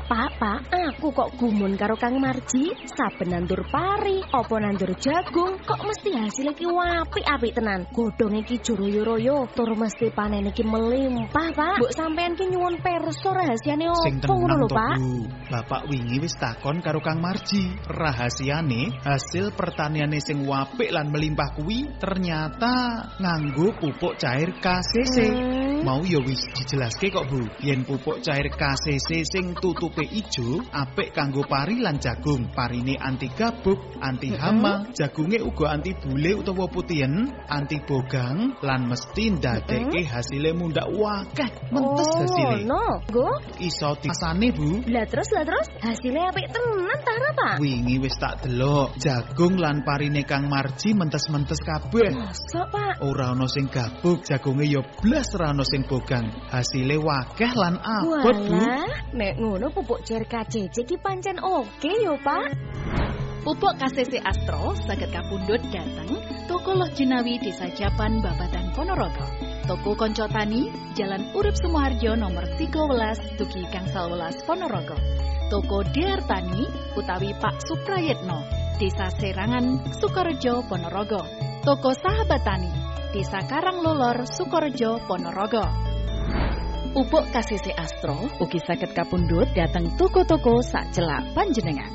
Pak, aku kok gumun karo Kang Marji. Saben nandur pari, apa nandur jagung, kok mesti hasil iki apik-apik tenan. Godhong iki royo-royo, tur mesti panen iki melimpah, Pak. Mbok sampean ki nyuwun perso rahasiane opo ngono lho, Pak? Bapak wingi wis takon karo Kang Marji. Rahasiane hasil pertaniane sing apik lan melimpah kuwi ternyata nganggo pupuk cair KCC. Mau ya wis dijelaske kok, Bu. Yen pupuk cair KCC sing tutupe ijo apik kanggo pari lan jagung. Parine anti gabuk, anti hama, jagunge uga anti bule utawa putihen, anti bogang lan mesti ndadekke hasile mundhak wakeh. Mentes hasile. No, Go. Iso dirasane, Bu. Lah terus hasilnya apik tenan ta, Pak? Wingi wis tak delok, jagung lan parine Kang Marji mentes-mentes kabeh. Masa, Pak? Ora ana sing gabuk, jagunge ya blas ora ana sing bogang. Hasile wakeh lan abot, Bu. Nek ngono pupuk cair KCC ki pancen oke yo, Pak. Pupuk KCC Astro saged kapundhut dhateng Toko Loh Jenawi Desa Japan Babatan Ponorogo. Toko Konco Tani, Jalan Urip Sumoharjo nomor 13, Dugi Gangsal Welas Ponorogo. Toko DR Tani utawi Pak Suprayetno, Desa Serangan, Sukorejo, Ponorogo. Toko Sahabat Tani, Desa Karanglolor, Sukorejo, Ponorogo. Pupuk KCC Astro ugi saged kapundhut dhateng toko-toko sacelak panjenengan.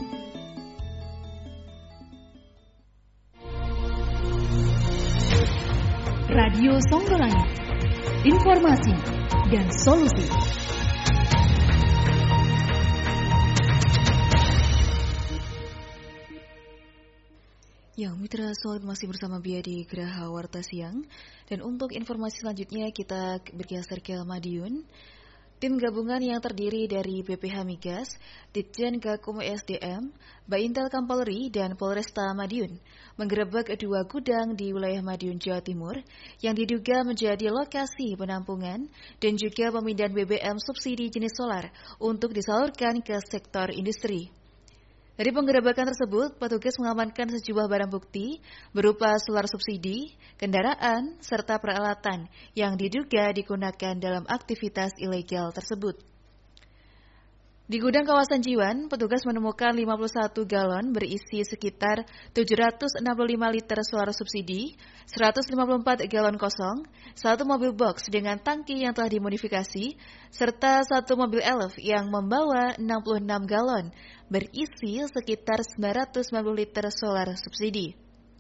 Radio Songgolangit, informasi dan solusi. Ya, mitra solid masih bersama Bia di Geraha Warta Siang. Dan untuk informasi selanjutnya kita bergeser ke Madiun. Tim gabungan yang terdiri dari BPH Migas, Ditjen Gakum SDM, Baintel Kampolri, dan Polresta Madiun menggerebek 2 gudang di wilayah Madiun, Jawa Timur yang diduga menjadi lokasi penampungan dan juga pemindahan BBM subsidi jenis solar untuk disalurkan ke sektor industri. Dari penggerebekan tersebut, petugas mengamankan sejumlah barang bukti berupa solar subsidi, kendaraan, serta peralatan yang diduga digunakan dalam aktivitas ilegal tersebut. Di gudang kawasan Jiwan, petugas menemukan 51 galon berisi sekitar 765 liter solar subsidi, 154 galon kosong, 1 mobil box dengan tangki yang telah dimodifikasi, serta 1 mobil elf yang membawa 66 galon berisi sekitar 990 liter solar subsidi.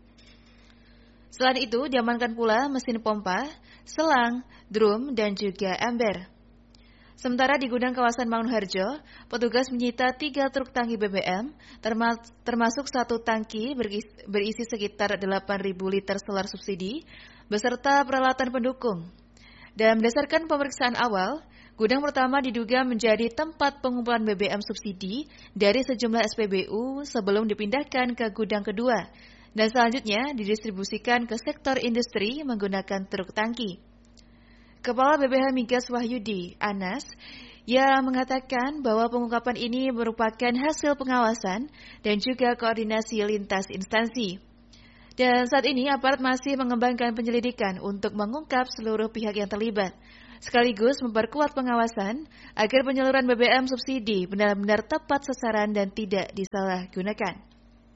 Selain itu, diamankan pula mesin pompa, selang, drum, dan juga ember. Sementara di gudang kawasan Mangunharjo, petugas menyita 3 truk tangki BBM, termasuk 1 tangki berisi sekitar 8.000 liter solar subsidi, beserta peralatan pendukung. Dan berdasarkan pemeriksaan awal, gudang pertama diduga menjadi tempat pengumpulan BBM subsidi dari sejumlah SPBU sebelum dipindahkan ke gudang kedua, dan selanjutnya didistribusikan ke sektor industri menggunakan truk tangki. Kepala BPH Migas Wahyudi Anas yang mengatakan bahwa pengungkapan ini merupakan hasil pengawasan dan juga koordinasi lintas instansi. Dan saat ini aparat masih mengembangkan penyelidikan untuk mengungkap seluruh pihak yang terlibat, sekaligus memperkuat pengawasan agar penyaluran BBM subsidi benar-benar tepat sasaran dan tidak disalahgunakan.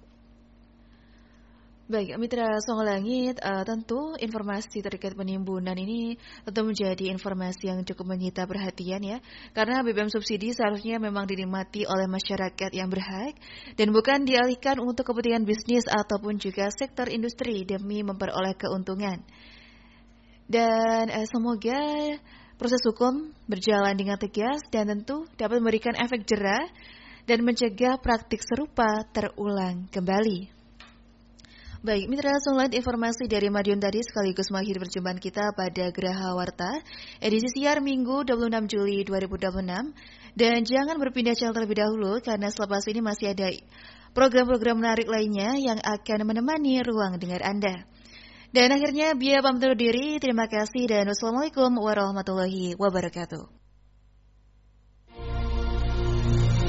Baik, mitra Songgolangit, tentu informasi terkait penimbunan ini tentu menjadi informasi yang cukup menyita perhatian ya, karena BBM subsidi seharusnya memang dinikmati oleh masyarakat yang berhak dan bukan dialihkan untuk kepentingan bisnis ataupun juga sektor industri demi memperoleh keuntungan. Dan semoga proses hukum berjalan dengan tegas dan tentu dapat memberikan efek jera dan mencegah praktik serupa terulang kembali. Baik, mitra Songgolangit, informasi dari Madiun tadi sekaligus mengakhiri perjumpaan kita pada Geraha Warta edisi siar Minggu 26 Juli 2026. Dan jangan berpindah channel terlebih dahulu karena selepas ini masih ada program-program menarik lainnya yang akan menemani ruang dengar Anda. Dan akhirnya Bia pamit undur diri. Terima kasih dan wassalamualaikum warahmatullahi wabarakatuh.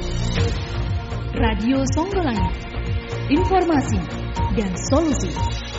Radio Songgolangit, informasi dan solusi.